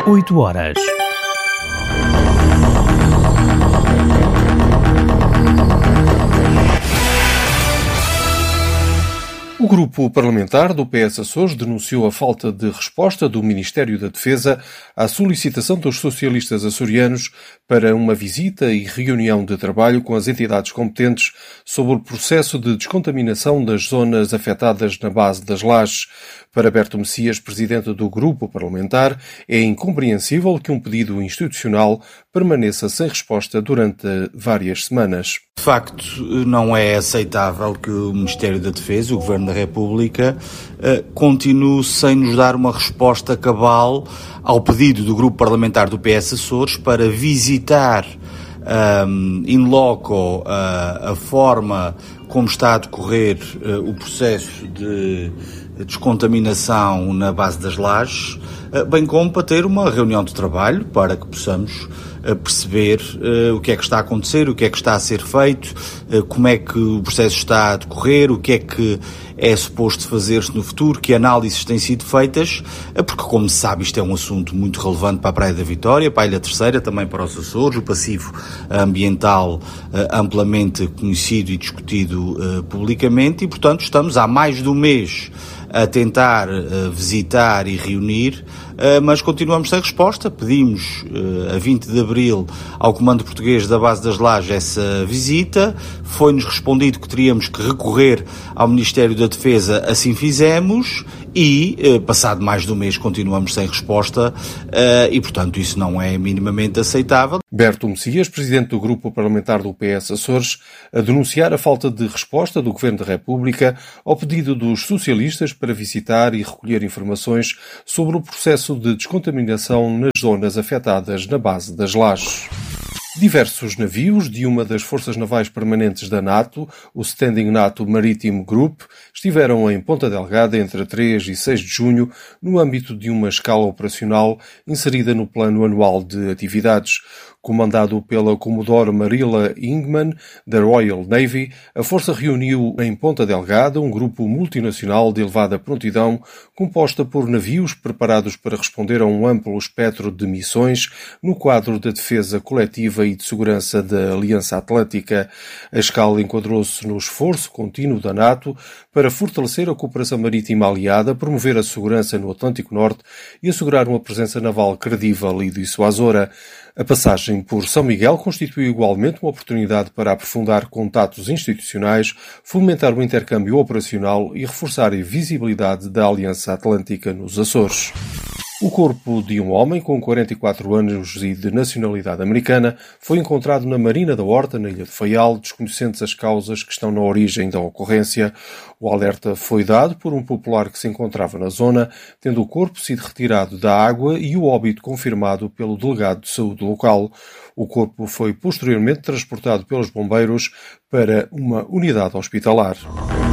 8 horas. O grupo parlamentar do PS Açores denunciou a falta de resposta do Ministério da Defesa à solicitação dos socialistas açorianos para uma visita e reunião de trabalho com as entidades competentes sobre o processo de descontaminação das zonas afetadas na base das Lajes. Para Berto Messias, presidente do grupo parlamentar, é incompreensível que um pedido institucional permaneça sem resposta durante várias semanas. De facto, não é aceitável que o Ministério da Defesa, o Governo da República, continue sem nos dar uma resposta cabal ao pedido do grupo parlamentar do PS Açores para visitar in loco a forma como está a decorrer o processo de descontaminação na base das Lajes, bem como para ter uma reunião de trabalho para que possamos perceber o que é que está a acontecer, o que é que está a ser feito, como é que o processo está a decorrer, o que é que é suposto fazer-se no futuro, que análises têm sido feitas, porque, como se sabe, isto é um assunto muito relevante para a Praia da Vitória, para a Ilha Terceira, também para os Açores, o passivo ambiental amplamente conhecido e discutido publicamente, e, portanto, estamos há mais de um mês a tentar visitar e reunir, mas continuamos sem resposta. Pedimos a 20 de abril ao Comando Português da Base das Lajes essa visita, foi-nos respondido que teríamos que recorrer ao Ministério da Defesa, assim fizemos, e passado mais de um mês continuamos sem resposta e, portanto, isso não é minimamente aceitável. Berto Messias, presidente do grupo parlamentar do PS Açores, a denunciar a falta de resposta do Governo da República ao pedido dos socialistas para visitar e recolher informações sobre o processo de descontaminação nas zonas afetadas na base das Lajes. Diversos navios de uma das forças navais permanentes da NATO, o Standing NATO Maritime Group, estiveram em Ponta Delgada entre 3 e 6 de junho no âmbito de uma escala operacional inserida no Plano Anual de Atividades. Comandado pela Commodore Marilla Ingman, da Royal Navy, a força reuniu em Ponta Delgada um grupo multinacional de elevada prontidão, composta por navios preparados para responder a um amplo espectro de missões no quadro da defesa coletiva e de segurança da Aliança Atlântica. A escala enquadrou-se no esforço contínuo da NATO para fortalecer a cooperação marítima aliada, promover a segurança no Atlântico Norte e assegurar uma presença naval credível e dissuasora. A passagem por São Miguel constituiu igualmente uma oportunidade para aprofundar contatos institucionais, fomentar o intercâmbio operacional e reforçar a visibilidade da Aliança Atlântica nos Açores. O corpo de um homem com 44 anos e de nacionalidade americana foi encontrado na Marina da Horta, na Ilha de Faial, desconhecentes as causas que estão na origem da ocorrência. O alerta foi dado por um popular que se encontrava na zona, tendo o corpo sido retirado da água e o óbito confirmado pelo delegado de saúde local. O corpo foi posteriormente transportado pelos bombeiros para uma unidade hospitalar.